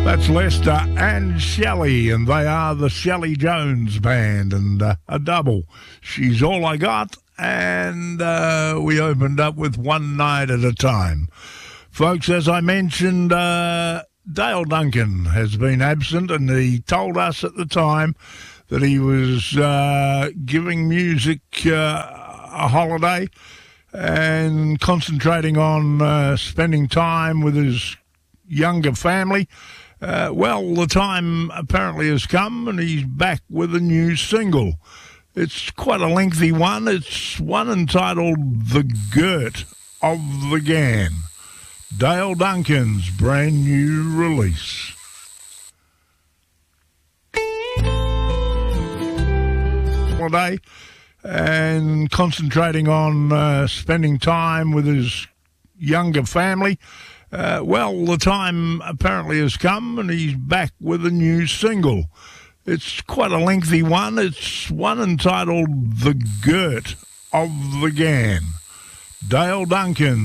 That's Lester and Shelley, and they are the Shelley Jones Band, and a double. She's All I Got, and we opened up with One Night at a Time. Folks, as I mentioned, Dale Duncan has been absent, and he told us at the time that he was giving music a holiday and concentrating on spending time with his younger family. Well, the time apparently has come, and he's back with a new single. It's quite a lengthy one. It's one entitled The Girt of the Gan. Dale Duncan's brand new release. Holiday and concentrating on spending time with his younger family. Well, the time apparently has come, and he's back with a new single. It's quite a lengthy one. It's one entitled The Girt of the Gan. Dale Duncan.